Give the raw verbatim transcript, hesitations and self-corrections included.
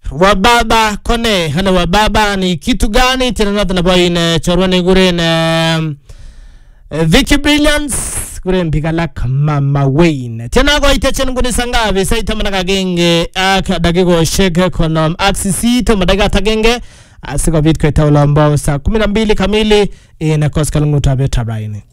wa baba kone hana wa baba ni kitu gani tena nata na boy chorwane gure na Vicky Brilliance gure mpigalak Mama Wayne tena go ite chen nguni sanga be saita manaka genge ak dagigo sheke konom axisi to madaga tagenge asiko bit kweta ulombo saa kumi na mbili kamili ina koska lunguta beta braini.